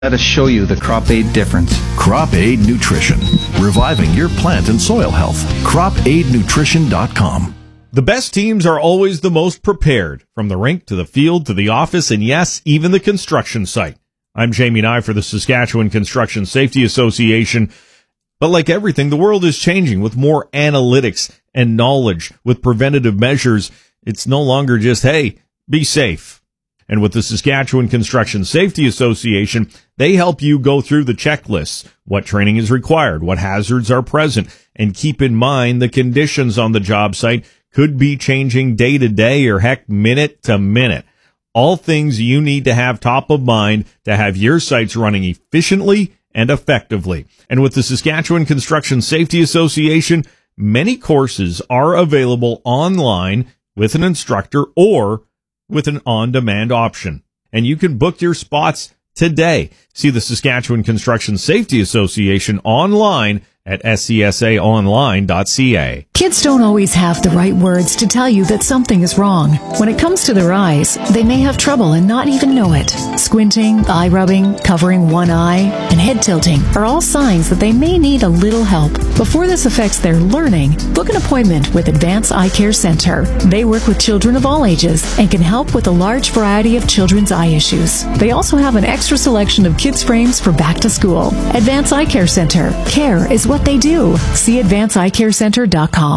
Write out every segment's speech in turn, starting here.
Let us show you the Crop Aid difference. Crop Aid Nutrition, reviving your plant and soil health. CropAidNutrition.com. The best teams are always the most prepared, from the rink to the field to the office and, yes, even the construction site. I'm Jamie Nye for the Saskatchewan Construction Safety Association. But like everything, the world is changing with more analytics and knowledge. With preventative measures, it's no longer just, hey, be safe. And with the Saskatchewan Construction Safety Association, they help you go through the checklists, what training is required, what hazards are present, and keep in mind the conditions on the job site could be changing day to day or heck, minute to minute. All things you need to have top of mind to have your sites running efficiently and effectively. And with the Saskatchewan Construction Safety Association, many courses are available online with an instructor or with an on-demand option. And you can book your spots today. See the Saskatchewan Construction Safety Association online at scsaonline.ca. Kids don't always have the right words to tell you that something is wrong. When it comes to their eyes, they may have trouble and not even know it. Squinting, eye rubbing, covering one eye, and head tilting are all signs that they may need a little help. Before this affects their learning, book an appointment with Advance Eye Care Center. They work with children of all ages and can help with a large variety of children's eye issues. They also have an extra selection of kids' frames for back to school. Advance Eye Care Center. Care is what they do. See advanceeyecarecenter.com.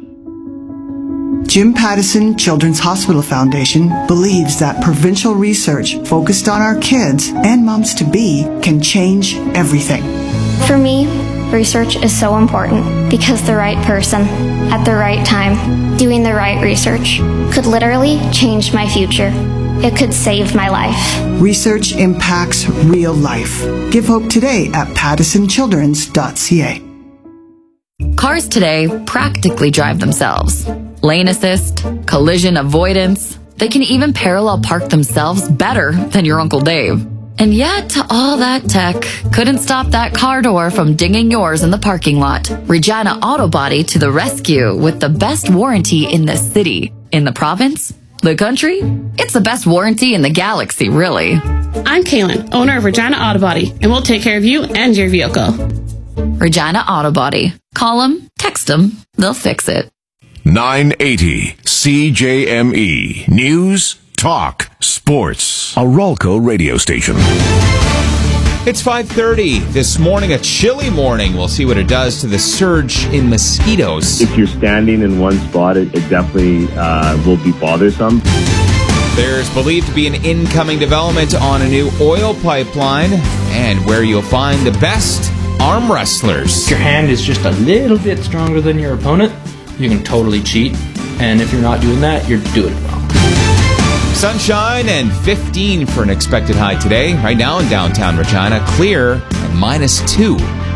Jim Pattison Children's Hospital Foundation believes that provincial research focused on our kids and moms-to-be can change everything. For me, research is so important because the right person at the right time doing the right research could literally change my future. It could save my life. Research impacts real life. Give hope today at pattisonchildrens.ca. Cars today practically drive themselves. Lane assist, collision avoidance. They can even parallel park themselves better than your Uncle Dave. And yet, all that tech couldn't stop that car door from dinging yours in the parking lot. Regina Auto Body to the rescue with the best warranty in the city. In the province? The country? It's the best warranty in the galaxy, really. I'm Kaylin, owner of Regina Auto Body, and we'll take care of you and your vehicle. Regina Auto Body. Call them, text them, they'll fix it. 980 CJME News, Talk, Sports. A Rolco radio station. It's 5:30 this morning, a chilly morning. We'll see what it does to the surge in mosquitoes. If you're standing in one spot, it definitely will be bothersome. There's believed to be an incoming development on a new oil pipeline and where you'll find the best arm wrestlers. If your hand is just a little bit stronger than your opponent, you can totally cheat. And if you're not doing that, you're doing it wrong. Sunshine and 15 for an expected high today. Right now in downtown Regina, clear and -2.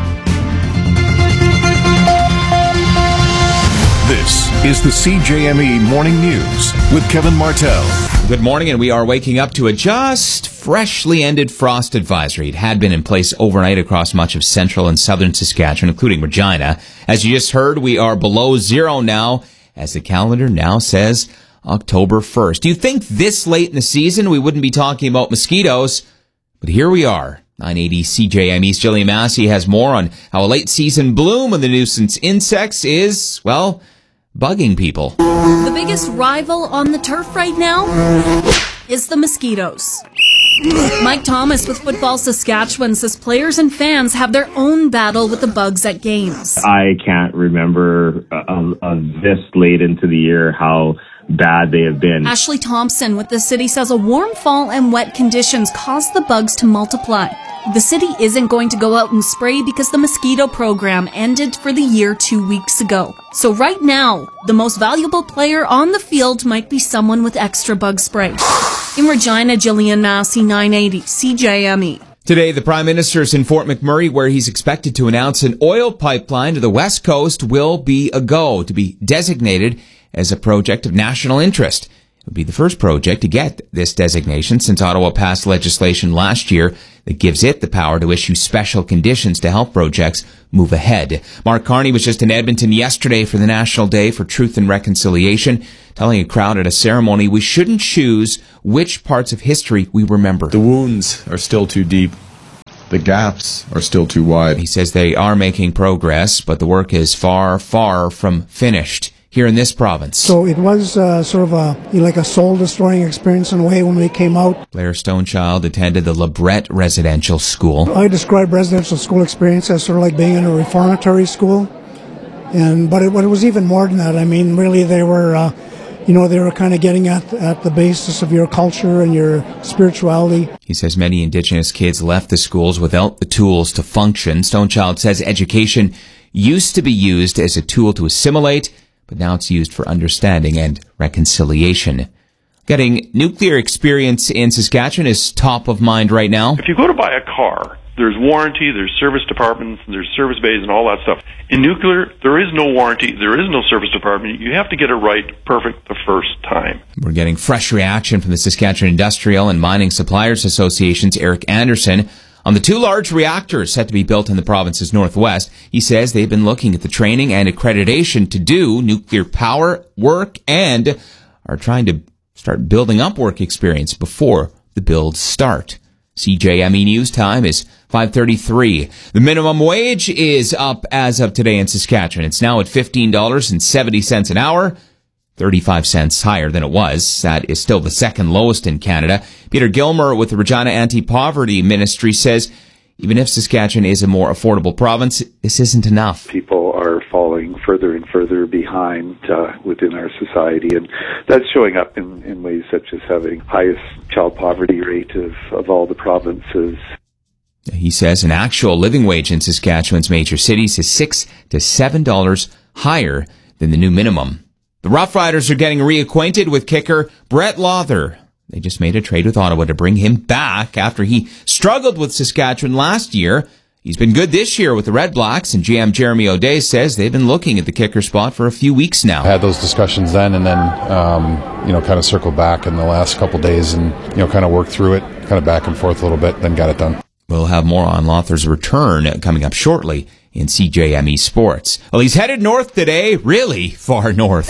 This is the CJME Morning News with Kevin Martell. Good morning, and we are waking up to a just freshly ended frost advisory. It had been in place overnight across much of central and southern Saskatchewan, including Regina. As you just heard, we are below zero now, as the calendar now says October 1st. You'd think this late in the season we wouldn't be talking about mosquitoes, but here we are. 980 CJME's Jillian Massey has more on how a late season bloom of the nuisance insects is, well, bugging people. The biggest rival on the turf right now is the mosquitoes. Mike Thomas with Football Saskatchewan says players and fans have their own battle with the bugs at games. I can't remember this late into the year how bad they have been. Ashley Thompson with the city says a warm fall and wet conditions cause the bugs to multiply. The city isn't going to go out and spray because the mosquito program ended for the year 2 weeks ago. So right now, the most valuable player on the field might be someone with extra bug spray. In Regina, Jillian Massey, 980 CJME. Today, the Prime Minister's in Fort McMurray, where he's expected to announce an oil pipeline to the West Coast will be a go, to be designated as a project of national interest. It would be the first project to get this designation since Ottawa passed legislation last year that gives it the power to issue special conditions to help projects move ahead. Mark Carney was just in Edmonton yesterday for the National Day for Truth and Reconciliation, telling a crowd at a ceremony we shouldn't choose which parts of history we remember. The wounds are still too deep. the gaps are still too wide. He says they are making progress, but the work is far, far from finished here in this province. So it was sort of a soul-destroying experience in a way when we came out. Blair Stonechild attended the LeBret Residential School. I describe residential school experience as sort of like being in a reformatory school, but it was even more than that. I mean, really, they were kind of getting at the basis of your culture and your spirituality. He says many Indigenous kids left the schools without the tools to function. Stonechild says education used to be used as a tool to assimilate, but now it's used for understanding and reconciliation. Getting nuclear experience in Saskatchewan is top of mind right now. If you go to buy a car, there's warranty, there's service departments, there's service bays and all that stuff. In nuclear, there is no warranty, there is no service department. You have to get it right, perfect, the first time. We're getting fresh reaction from the Saskatchewan Industrial and Mining Suppliers Association's Eric Anderson on the 2 large reactors set to be built in the province's northwest. He says they've been looking at the training and accreditation to do nuclear power work and are trying to start building up work experience before the builds start. CJME News time is 5:33. The minimum wage is up as of today in Saskatchewan. It's now at $15.70 an hour, 35 cents higher than it was. That is still the second lowest in Canada. Peter Gilmer with the Regina Anti-Poverty Ministry says even if Saskatchewan is a more affordable province, this isn't enough. People are falling further and further behind within our society, and that's showing up in ways such as having highest child poverty rate of all the provinces. He says an actual living wage in Saskatchewan's major cities is $6 to $7 higher than the new minimum. The Rough Riders are getting reacquainted with kicker Brett Lawther. They just made a trade with Ottawa to bring him back after he struggled with Saskatchewan last year. He's been good this year with the Red Blacks, and GM Jeremy O'Day says they've been looking at the kicker spot for a few weeks now. I had those discussions then and then, kind of circled back in the last couple days and, kind of worked through it, kind of back and forth a little bit, then got it done. We'll have more on Lawther's return coming up shortly in CJME Sports. Well, he's headed north today, really far north.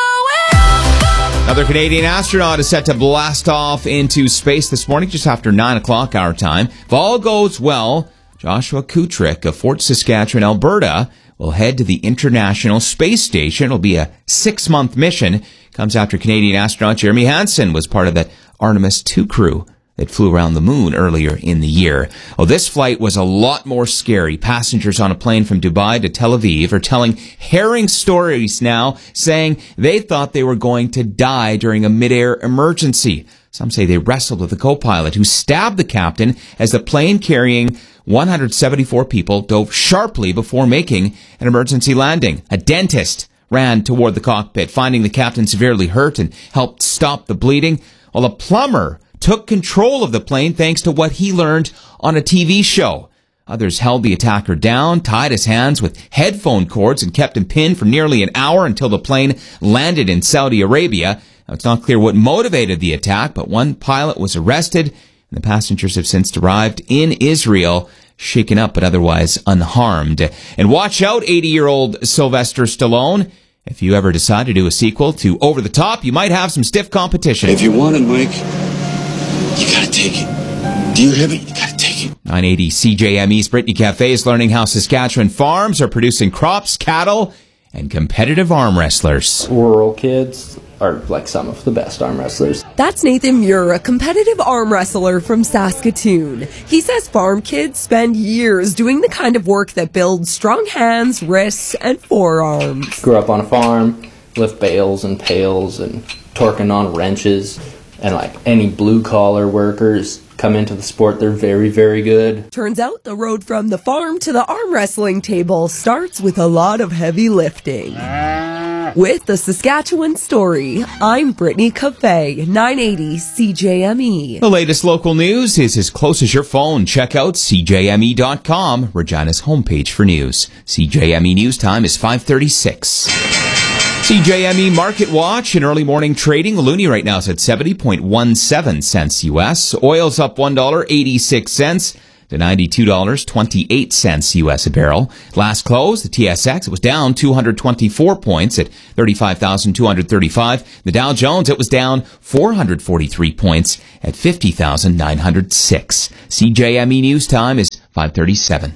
Another Canadian astronaut is set to blast off into space this morning just after 9 o'clock our time. If all goes well, Joshua Kutrick of Fort Saskatchewan, Alberta, will head to the International Space Station. It'll be a 6-month mission. Comes after Canadian astronaut Jeremy Hansen was part of that Artemis II crew that flew around the moon earlier in the year. Oh, this flight was a lot more scary. Passengers on a plane from Dubai to Tel Aviv are telling harrowing stories now, saying they thought they were going to die during a mid-air emergency. Some say they wrestled with the co-pilot who stabbed the captain as the plane carrying 174 people dove sharply before making an emergency landing. A dentist ran toward the cockpit, finding the captain severely hurt and helped stop the bleeding, while a plumber took control of the plane thanks to what he learned on a TV show. Others held the attacker down, tied his hands with headphone cords, and kept him pinned for nearly an hour until the plane landed in Saudi Arabia. Now, it's not clear what motivated the attack, but one pilot was arrested, and the passengers have since arrived in Israel, shaken up but otherwise unharmed. And watch out, 80-year-old Sylvester Stallone. If you ever decide to do a sequel to Over the Top, you might have some stiff competition. If you want it, Mike, you gotta take it. Do you hear me? You gotta take it. 980 CJME's Brittany Cafe is learning how Saskatchewan farms are producing crops, cattle, and competitive arm wrestlers. Rural kids are like some of the best arm wrestlers. That's Nathan Muir, a competitive arm wrestler from Saskatoon. He says farm kids spend years doing the kind of work that builds strong hands, wrists, and forearms. Grew up on a farm, lift bales and pails and torquing on wrenches. And like any blue-collar workers come into the sport, they're very, very good. Turns out the road from the farm to the arm wrestling table starts with a lot of heavy lifting. With the Saskatchewan Story, I'm Brittany Cafe, 980 CJME. The latest local news is as close as your phone. Check out CJME.com, Regina's homepage for news. CJME News time is 5:36. CJME Market Watch in early morning trading. The loonie right now is at 70.17 cents U.S. Oil's up $1.86 to $92.28 U.S. a barrel. Last close, the TSX, it was down 224 points at 35,235. The Dow Jones, it was down 443 points at 50,906. CJME News time is 5:37.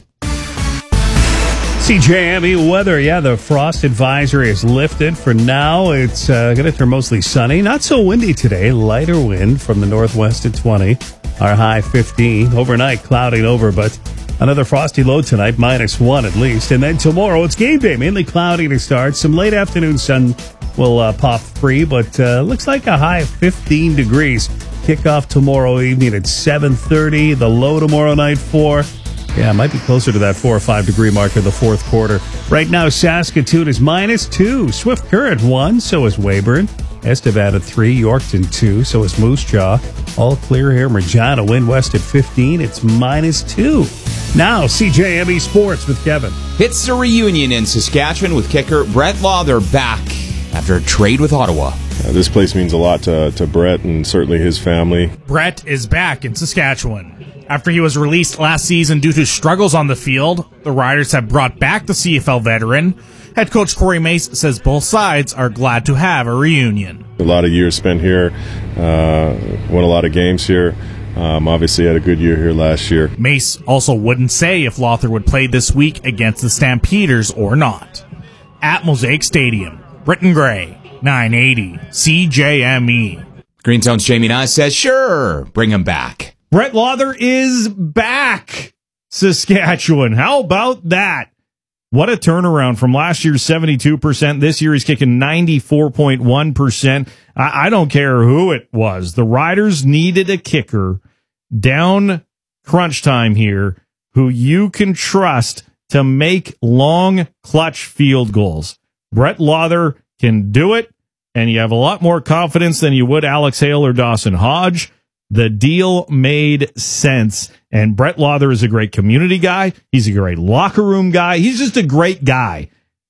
CJME weather, the frost advisory is lifted. For now, it's going to turn mostly sunny. Not so windy today. Lighter wind from the northwest at 20. Our high 15. Overnight, clouding over, but another frosty low tonight, -1 at least. And then tomorrow, it's game day. Mainly cloudy to start. Some late afternoon sun will pop free, but looks like a high of 15 degrees. Kickoff tomorrow evening at 7:30. The low tomorrow night, 4. Yeah, it might be closer to that 4 or 5 degree mark in the fourth quarter. Right now, Saskatoon is -2. Swift Current 1, so is Weyburn. Estevan at 3, Yorkton 2, so is Moose Jaw. All clear here. Regina, wind west at 15. It's -2. Now, CJME Sports with Kevin. It's a reunion in Saskatchewan with kicker Brett Lawther back after a trade with Ottawa. This place means a lot to Brett and certainly his family. Brett is back in Saskatchewan. After he was released last season due to struggles on the field, the Riders have brought back the CFL veteran. Head coach Corey Mace says both sides are glad to have a reunion. A lot of years spent here, won a lot of games here. Obviously had a good year here last year. Mace also wouldn't say if Lawther would play this week against the Stampeders or not. At Mosaic Stadium, Britton Gray, 980 CJME. Green Zone's Jamie Nye says, sure, bring him back. Brett Lawther is back, Saskatchewan. How about that? What a turnaround from last year's 72%. This year he's kicking 94.1%. I don't care who it was. The Riders needed a kicker down crunch time here who you can trust to make long clutch field goals. Brett Lawther can do it, and you have a lot more confidence than you would Alex Hale or Dawson Hodge. The deal made sense, and Brett Lawther is a great community guy. He's a great locker room guy. He's just a great guy.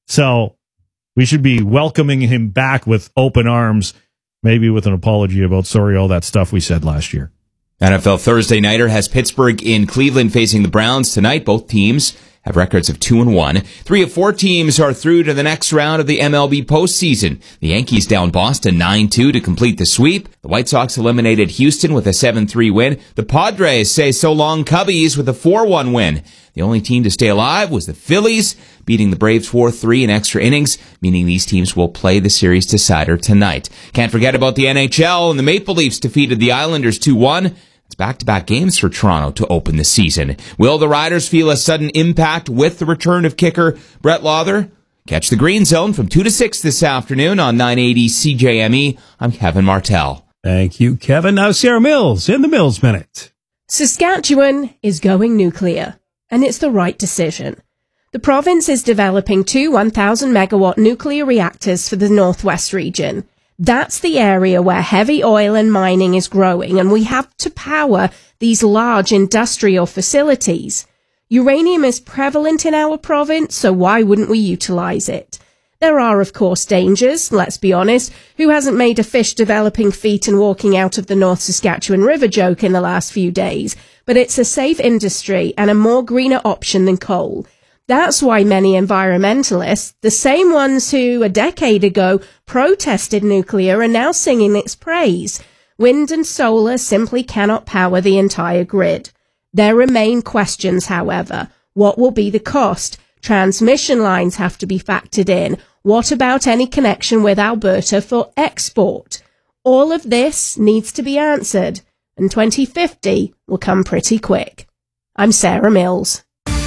So we should be welcoming him back with open arms, maybe with an apology about all that stuff we said last year. NFL Thursday Nighter has Pittsburgh in Cleveland facing the Browns tonight. Both teams have records of 2-1. 3 of 4 teams are through to the next round of the MLB postseason. The Yankees down Boston 9-2 to complete the sweep. The White Sox eliminated Houston with a 7-3 win. The Padres say so long Cubbies with a 4-1 win. The only team to stay alive was the Phillies, beating the Braves 4-3 in extra innings, meaning these teams will play the series decider tonight. Can't forget about the NHL, and the Maple Leafs defeated the Islanders 2-1. It's back-to-back games for Toronto to open the season. Will the Riders feel a sudden impact with the return of kicker Brett Lawther? Catch the Green Zone from 2 to 6 this afternoon on 980 CJME. I'm Kevin Martell. Thank you, Kevin. Now Sarah Mills in the Mills Minute. Saskatchewan is going nuclear, and it's the right decision. The province is developing 2 1,000-megawatt nuclear reactors for the Northwest region. That's the area where heavy oil and mining is growing, and we have to power these large industrial facilities. Uranium is prevalent in our province, so why wouldn't we utilize it? There are, of course, dangers, let's be honest. Who hasn't made a fish developing feet and walking out of the North Saskatchewan River joke in the last few days? But it's a safe industry and a more greener option than coal. That's why many environmentalists, the same ones who a decade ago protested nuclear, are now singing its praise. Wind and solar simply cannot power the entire grid. There remain questions, however. What will be the cost? Transmission lines have to be factored in. What about any connection with Alberta for export? All of this needs to be answered, and 2050 will come pretty quick. I'm Sarah Mills.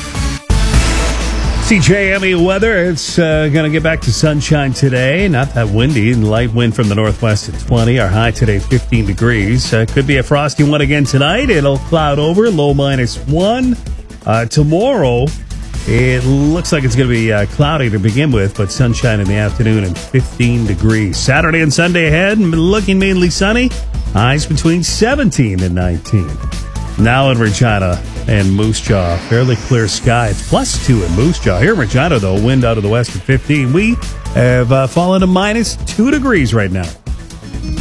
CJME weather, it's going to get back to sunshine today. Not that windy, light wind from the northwest at 20. Our high today, 15 degrees. Could be a frosty one again tonight. It'll cloud over, low -1. Tomorrow, it looks like it's going to be cloudy to begin with, but sunshine in the afternoon and 15 degrees. Saturday and Sunday ahead, looking mainly sunny. Highs between 17 and 19. Now in Regina and Moose Jaw, fairly clear sky. It's +2 in Moose Jaw. Here in Regina, though, wind out of the west at 15. We have fallen to -2 degrees right now.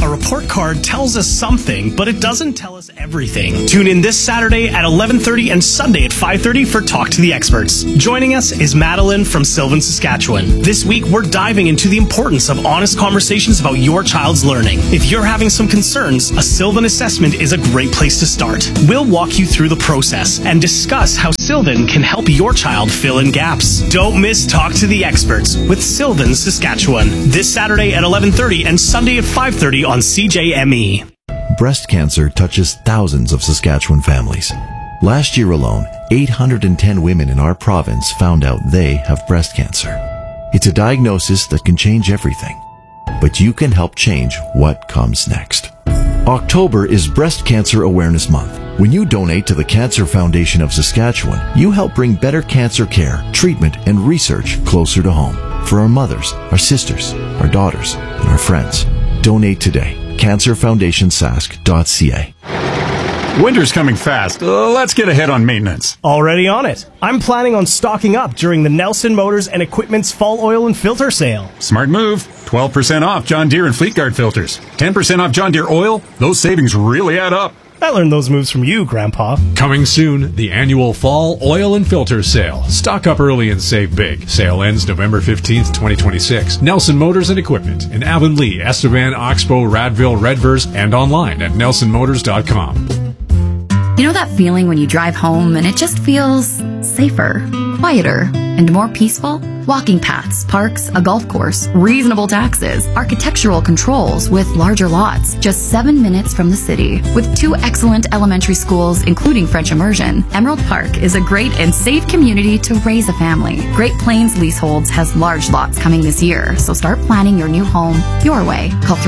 A report card tells us something, but it doesn't tell us everything. Tune in this Saturday at 11:30 and Sunday at 5:30 for Talk to the Experts. Joining us is Madeline from Sylvan, Saskatchewan. This week, we're diving into the importance of honest conversations about your child's learning. If you're having some concerns, a Sylvan assessment is a great place to start. We'll walk you through the process and discuss how Sylvan can help your child fill in gaps. Don't miss Talk to the Experts with Sylvan, Saskatchewan. This Saturday at 11:30 and Sunday at 5:30 on CJME. Breast cancer touches thousands of Saskatchewan families. Last year alone, 810 women in our province found out they have breast cancer. It's a diagnosis that can change everything, but you can help change what comes next. October is Breast Cancer Awareness Month. When you donate to the Cancer Foundation of Saskatchewan, you help bring better cancer care, treatment, and research closer to home for our mothers, our sisters, our daughters, and our friends. Donate today. CancerFoundationSask.ca. Winter's coming fast. Let's get ahead on maintenance. Already on it. I'm planning on stocking up during the Nelson Motors and Equipment's Fall Oil and Filter Sale. Smart move. 12% off John Deere and Fleetguard filters. 10% off John Deere oil. Those savings really add up. I learned those moves from you, Grandpa. Coming soon, the annual Fall Oil and Filter Sale. Stock up early and save big. Sale ends November 15th, 2026. Nelson Motors and Equipment in Avonlea, Estevan, Oxbow, Radville, Redvers, and online at nelsonmotors.com. You know that feeling when you drive home and it just feels safer, quieter, and more peaceful? Walking paths, parks, a golf course, reasonable taxes, architectural controls with larger lots, just 7 minutes from the city. With 2 excellent elementary schools, including French immersion, Emerald Park is a great and safe community to raise a family. Great Plains Leaseholds has large lots coming this year, so start planning your new home your way. Call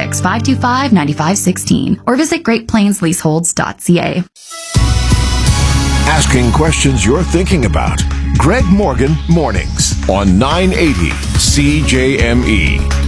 306-525-9516 or visit greatplainsleaseholds.ca. Asking questions you're thinking about. Greg Morgan Mornings on 980 CJME.